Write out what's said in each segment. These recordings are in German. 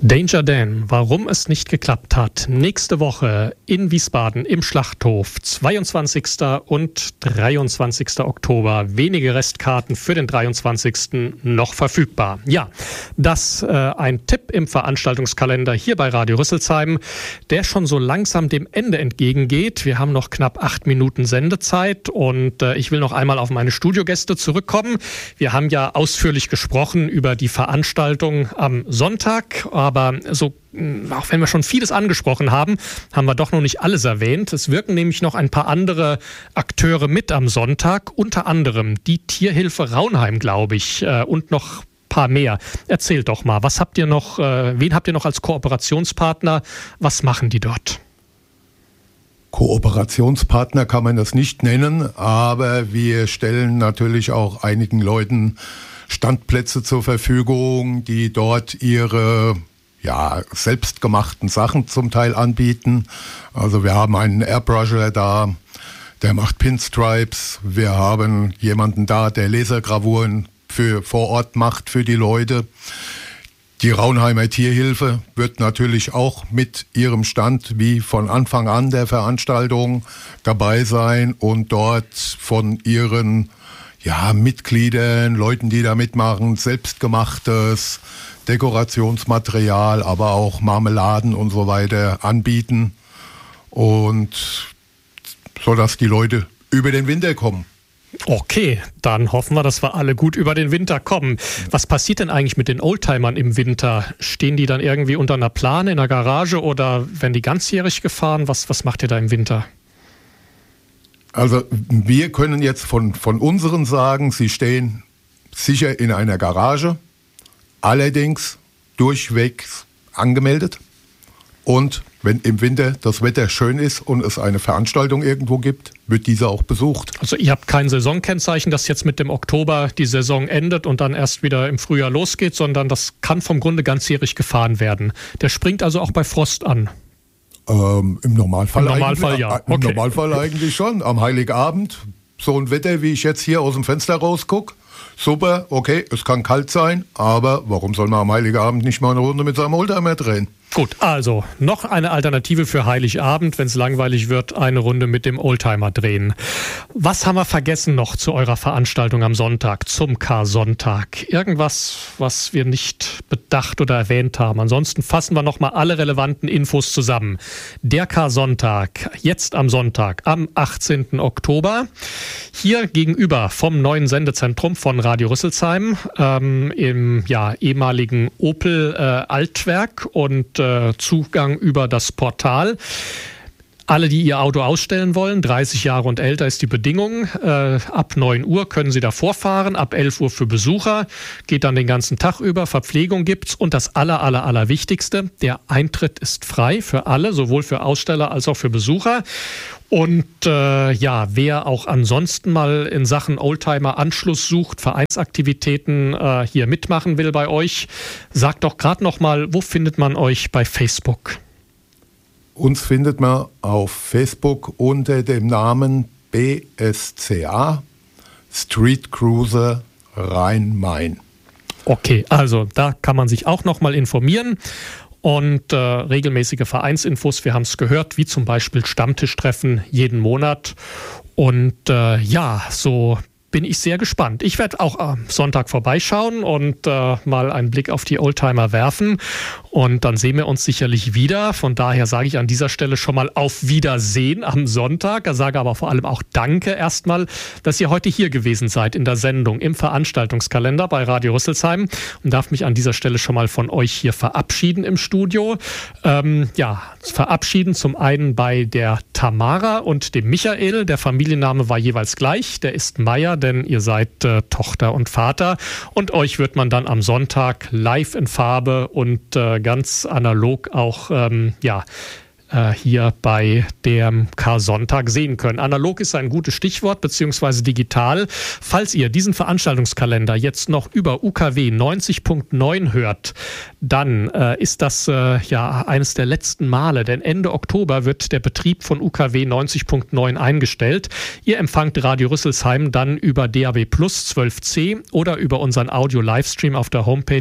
Danger Dan, warum es nicht geklappt hat. Nächste Woche in Wiesbaden im Schlachthof, 22. und 23. Oktober. Wenige Restkarten für den 23. noch verfügbar. Ja, das ein Tipp im Veranstaltungskalender hier bei Radio Rüsselsheim, der schon so langsam dem Ende entgegengeht. Wir haben noch knapp 8 Minuten Sendezeit und ich will noch einmal auf meine Studiogäste zurückkommen. Wir haben ja ausführlich gesprochen über die Veranstaltung am Sonntag, aber so, auch wenn wir schon vieles angesprochen haben, haben wir doch noch nicht alles erwähnt. Es wirken nämlich noch ein paar andere Akteure mit am Sonntag, unter anderem die Tierhilfe Raunheim, glaube ich, und noch ein paar mehr. Erzählt doch mal, was habt ihr noch, wen habt ihr noch als Kooperationspartner? Was machen die dort? Kooperationspartner kann man das nicht nennen, aber wir stellen natürlich auch einigen Leuten Standplätze zur Verfügung, die dort ihre selbstgemachten Sachen zum Teil anbieten. Also wir haben einen Airbrusher da, der macht Pinstripes. Wir haben jemanden da, der Lasergravuren vor Ort macht für die Leute. Die Raunheimer Tierhilfe wird natürlich auch mit ihrem Stand wie von Anfang an der Veranstaltung dabei sein und dort von ihren Mitgliedern, Leuten, die da mitmachen, selbstgemachtes Dekorationsmaterial, aber auch Marmeladen und so weiter anbieten und so, dass die Leute über den Winter kommen. Okay, dann hoffen wir, dass wir alle gut über den Winter kommen. Was passiert denn eigentlich mit den Oldtimern im Winter? Stehen die dann irgendwie unter einer Plane in der Garage oder werden die ganzjährig gefahren? Was macht ihr da im Winter? Also wir können jetzt von unseren sagen, sie stehen sicher in einer Garage, allerdings durchweg angemeldet. Und wenn im Winter das Wetter schön ist und es eine Veranstaltung irgendwo gibt, wird diese auch besucht. Also ihr habt kein Saisonkennzeichen, dass jetzt mit dem Oktober die Saison endet und dann erst wieder im Frühjahr losgeht, sondern das kann vom Grunde ganzjährig gefahren werden. Der springt also auch bei Frost an. Im Normalfall ja. Okay. Im Normalfall eigentlich schon. Am Heiligabend, so ein Wetter, wie ich jetzt hier aus dem Fenster rausgucke. Super, okay, es kann kalt sein, aber warum soll man am Heiligabend nicht mal eine Runde mit seinem Oldtimer drehen? Gut, also noch eine Alternative für Heiligabend, wenn es langweilig wird, eine Runde mit dem Oldtimer drehen. Was haben wir vergessen noch zu eurer Veranstaltung am Sonntag, zum K-Sonntag? Irgendwas, was wir nicht bedacht oder erwähnt haben. Ansonsten fassen wir nochmal alle relevanten Infos zusammen. Der K-Sonntag, jetzt am Sonntag, am 18. Oktober. Hier gegenüber vom neuen Sendezentrum von Radio Rüsselsheim, im ehemaligen Opel Altwerk und Zugang über das Portal. Alle, die ihr Auto ausstellen wollen, 30 Jahre und älter ist die Bedingung. Ab 9 Uhr können sie da vorfahren, ab 11 Uhr für Besucher. Geht dann den ganzen Tag über, Verpflegung gibt's. Und das Allerwichtigste, der Eintritt ist frei für alle, sowohl für Aussteller als auch für Besucher. Und wer auch ansonsten mal in Sachen Oldtimer Anschluss sucht, Vereinsaktivitäten hier mitmachen will bei euch, sagt doch gerade noch mal, wo findet man euch bei Facebook? Uns findet man auf Facebook unter dem Namen BSCA, Street Cruiser Rhein-Main. Okay, also da kann man sich auch noch mal informieren. Und regelmäßige Vereinsinfos, wir haben es gehört, wie zum Beispiel Stammtischtreffen jeden Monat. Und so bin ich sehr gespannt. Ich werde auch am Sonntag vorbeischauen und mal einen Blick auf die Oldtimer werfen. Und dann sehen wir uns sicherlich wieder. Von daher sage ich an dieser Stelle schon mal auf Wiedersehen am Sonntag. Ich sage aber vor allem auch Danke erstmal, dass ihr heute hier gewesen seid in der Sendung im Veranstaltungskalender bei Radio Rüsselsheim und darf mich an dieser Stelle schon mal von euch hier verabschieden im Studio. Verabschieden zum einen bei der Tamara und dem Michael. Der Familienname war jeweils gleich. Der ist Meier, denn ihr seid Tochter und Vater. Und euch wird man dann am Sonntag live in Farbe und ganz analog auch hier bei dem Karsonntag sehen können. Analog ist ein gutes Stichwort, beziehungsweise digital. Falls ihr diesen Veranstaltungskalender jetzt noch über UKW 90.9 hört, dann ist das eines der letzten Male, denn Ende Oktober wird der Betrieb von UKW 90.9 eingestellt. Ihr empfangt Radio Rüsselsheim dann über DAB Plus 12c oder über unseren Audio-Livestream auf der Homepage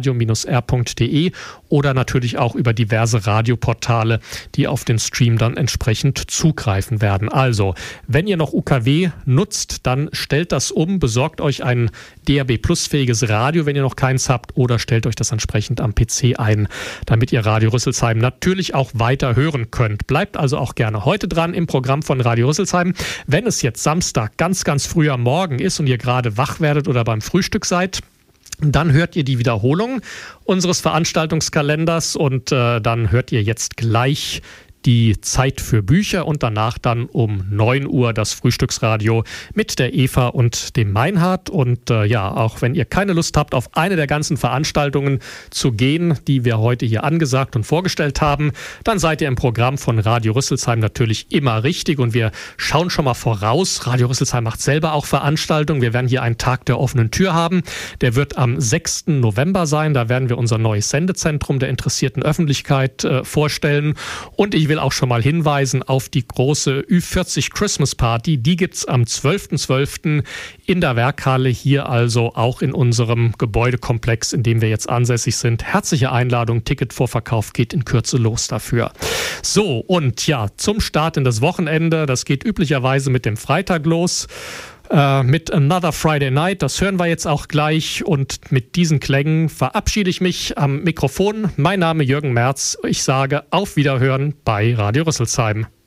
radio-r.de oder natürlich auch über diverse Radioportale, die auf den Stream dann entsprechend zugreifen werden. Also, wenn ihr noch UKW nutzt, dann stellt das um, besorgt euch ein DAB Plus-fähiges Radio, wenn ihr noch keins habt, oder stellt euch das entsprechend am PC ein, damit ihr Radio Rüsselsheim natürlich auch weiter hören könnt. Bleibt also auch gerne heute dran im Programm von Radio Rüsselsheim. Wenn es jetzt Samstag ganz, ganz früh am Morgen ist und ihr gerade wach werdet oder beim Frühstück seid, dann hört ihr die Wiederholung unseres Veranstaltungskalenders und dann hört ihr jetzt gleich die Zeit für Bücher und danach dann um 9 Uhr das Frühstücksradio mit der Eva und dem Meinhard. Und auch wenn ihr keine Lust habt, auf eine der ganzen Veranstaltungen zu gehen, die wir heute hier angesagt und vorgestellt haben, dann seid ihr im Programm von Radio Rüsselsheim natürlich immer richtig. Und wir schauen schon mal voraus. Radio Rüsselsheim macht selber auch Veranstaltungen. Wir werden hier einen Tag der offenen Tür haben. Der wird am 6. November sein. Da werden wir unser neues Sendezentrum der interessierten Öffentlichkeit vorstellen. Und ich will auch schon mal hinweisen auf die große Ü40 Christmas Party. Die gibt's am 12.12. in der Werkhalle, hier also auch in unserem Gebäudekomplex, in dem wir jetzt ansässig sind. Herzliche Einladung, Ticketvorverkauf geht in Kürze los dafür. So, und zum Start in das Wochenende, das geht üblicherweise mit dem Freitag los. Mit Another Friday Night, das hören wir jetzt auch gleich, und mit diesen Klängen verabschiede ich mich am Mikrofon. Mein Name Jürgen Merz, ich sage auf Wiederhören bei Radio Rüsselsheim.